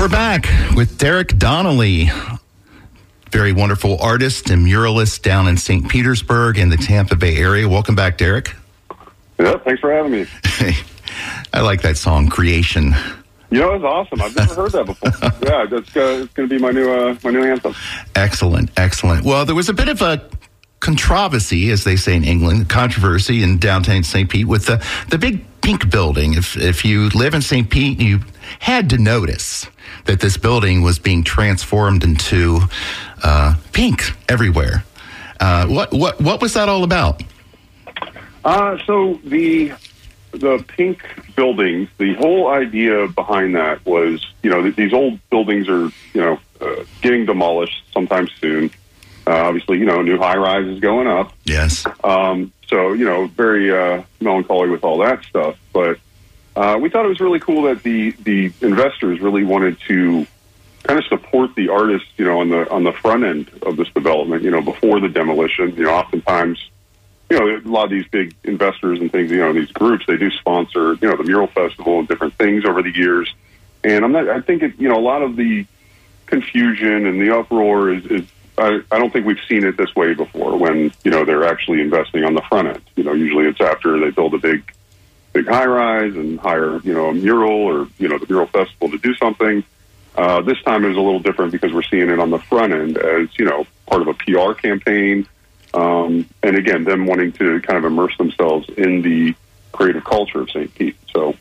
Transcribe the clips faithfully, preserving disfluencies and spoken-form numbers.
We're back with Derek Donnelly, very wonderful artist and muralist down in Saint Petersburg in the Tampa Bay area. Welcome back, Derek. Yeah, thanks for having me. Hey, I like that song, Creation. You know, it's awesome. I've never heard that before. Yeah, that's uh, it's going to be my new uh, my new anthem. Excellent, excellent. Well, there was a bit of a controversy, as they say in England, controversy in downtown Saint Pete with the, the big pink building. If if you live in Saint Pete, you had to notice that this building was being transformed into uh, pink everywhere. Uh, what what what was that all about? Uh, so the the pink buildings, the whole idea behind that was, you know, th- these old buildings are, you know, uh, getting demolished sometime soon. Uh, obviously, you know, new high-rise is going up. Yes. Um, so, you know, very uh, melancholy with all that stuff. But uh, we thought it was really cool that the, the investors really wanted to kind of support the artists, you know, on the on the front end of this development, you know, before the demolition. You know, oftentimes, you know, a lot of these big investors and things, you know, these groups, they do sponsor, you know, the Mural Festival and different things over the years. And I'm not, I think, it, you know, a lot of the confusion and the uproar is, is I, I don't think we've seen it this way before when, you know, they're actually investing on the front end. You know, usually it's after they build a big, big high rise and hire, you know, a mural or, you know, the Mural Festival to do something. Uh, this time it was a little different because we're seeing it on the front end as, you know, part of a P R campaign. Um, and again, them wanting to kind of immerse themselves in the creative culture of Saint Pete. So.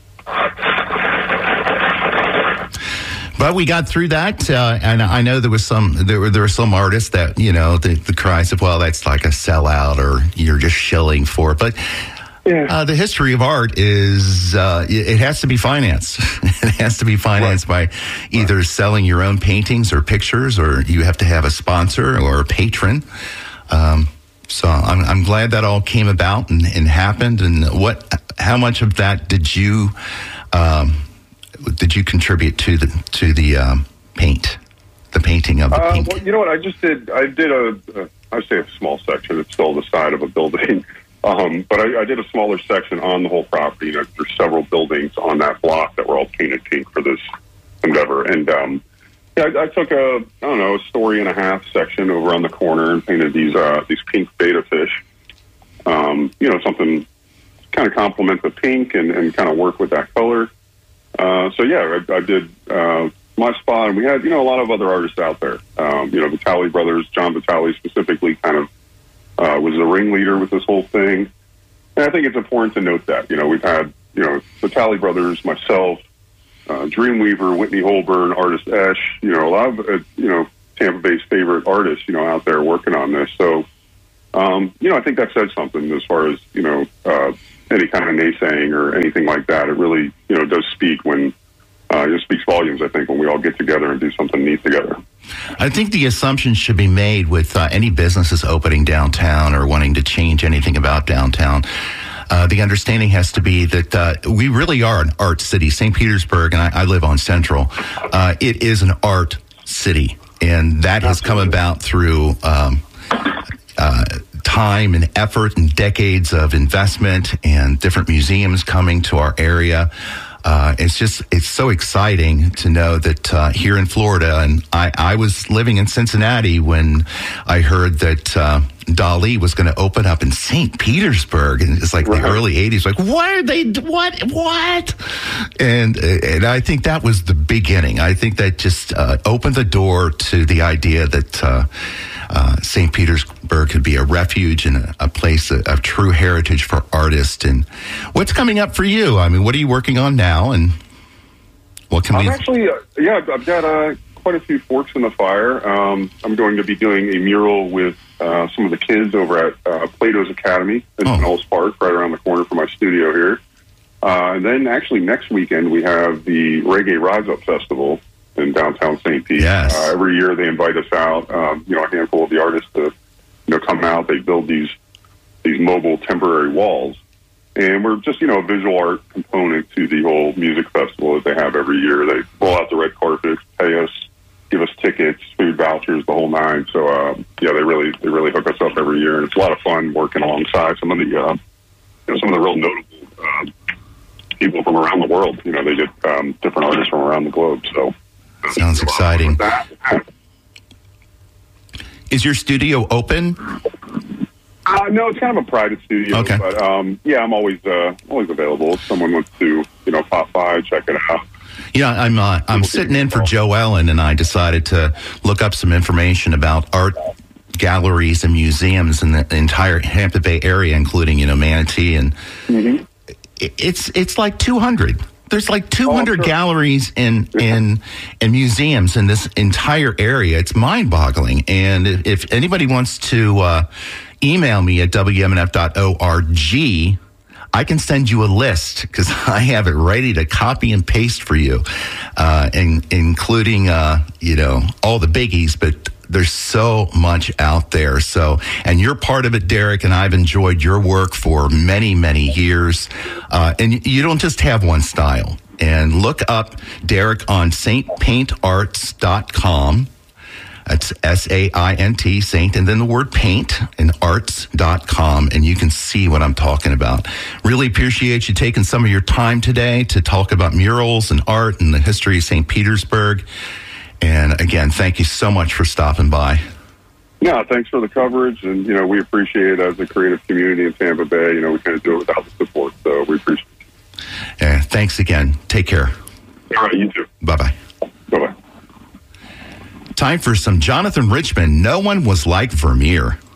But we got through that, uh, and I know there was some there were there were some artists that, you know, the, the cries of, well, that's like a sellout or you're just shilling for it. But yeah. uh, the history of art is uh, it, it has to be financed. It has to be financed right. by either right. selling your own paintings or pictures, or you have to have a sponsor or a patron. Um, so I'm, I'm glad that all came about and, and happened. And what, how much of that did you? Um, Did you contribute to the to the um, paint, the painting of the uh, pink? Well, you know what? I just did. I did a. a I say a small section. It's still the side of a building, um, but I, I did a smaller section on the whole property. You know, there's several buildings on that block that were all painted pink for this endeavor, and um, yeah, I, I took a I don't know a story and a half section over on the corner and painted these uh, these pink betta fish. Um, you know, something kind of complement the pink and, and kind of work with that color. Uh, so yeah, I, I did uh, my spot, and we had, you know, a lot of other artists out there. Um, you know, Vitale Brothers, John Vitale specifically, kind of uh, was the ringleader with this whole thing. And I think it's important to note that, you know, we've had, you know, Vitale Brothers, myself, uh, Dreamweaver, Whitney Holborn, Artist Esh, you know, a lot of uh, you know Tampa Bay's favorite artists, you know, out there working on this. So, um, you know, I think that says something as far as, you know. Uh, any kind of naysaying or anything like that. It really, you know, does speak when, uh, it speaks volumes, I think, when we all get together and do something neat together. I think the assumption should be made with uh, any businesses opening downtown or wanting to change anything about downtown. Uh, the understanding has to be that uh, we really are an art city. Saint Petersburg, and I, I live on Central, uh, it is an art city. And that has come about through um, uh, time and effort and decades of investment and different museums coming to our area. Uh, it's just, it's so exciting to know that uh, here in Florida, and I, I was living in Cincinnati when I heard that uh, Dali was going to open up in Saint Petersburg, and it's like right. the early eighties. Like, what are they? What? What? And and I think that was the beginning. I think that just uh, opened the door to the idea that uh, uh, Saint Petersburg could be a refuge and a, a place of, of true heritage for artists. And what's coming up for you? I mean, what are you working on now? And what can I'm we? Actually, uh, yeah, I've got uh, quite a few forks in the fire. Um, I'm going to be doing a mural with uh, some of the kids over at uh, Plato's Academy in oh. Knowles Park, right around the corner from my studio here. Uh, and then actually next weekend we have the Reggae Rise Up Festival in downtown Saint Pete. Yes. Uh, every year they invite us out, um, you know, a handful of the artists to, you know, come out. They build these these mobile temporary walls. And we're just, you know, a visual art component to the whole music festival that they have every year. They roll out the red carpet, pay us, give us tickets, food vouchers, the whole nine. So, um, yeah, they really they really hook us up every year, and it's a lot of fun working alongside some of the, uh, you know, some of the real notable uh, people from around the world. You know, they get um, different artists from around the globe. So Sounds exciting. Is your studio open? Uh, no, it's kind of a private studio. Okay. But um, yeah, I'm always uh, always available if someone wants to, you know, pop by, check it out. Yeah, I'm uh, I'm sitting in for Joe Ellen, and I decided to look up some information about art galleries and museums in the entire Tampa Bay area, including, you know, Manatee, and mm-hmm. it's it's like two hundred. There's like two hundred oh, sure. galleries and, and and museums in this entire area. It's mind-boggling. And if, if anybody wants to uh, email me at W M N F dot org, I can send you a list because I have it ready to copy and paste for you, uh, and, including, uh, you know, all the biggies, but there's so much out there. So, and you're part of it, Derek, and I've enjoyed your work for many, many years. Uh, and you don't just have one style. And look up Derek on saint paint arts dot com. That's S A I N T, Saint, and then the word paint and arts dot com, and you can see what I'm talking about. Really appreciate you taking some of your time today to talk about murals and art and the history of Saint Petersburg. And again, thank you so much for stopping by. Yeah, thanks for the coverage. And, you know, we appreciate it as a creative community in Tampa Bay. You know, we kind of do it without the support, so we appreciate it. Yeah, thanks again. Take care. All right, you too. Bye-bye. Bye-bye. Time for some Jonathan Richman. No one was like Vermeer.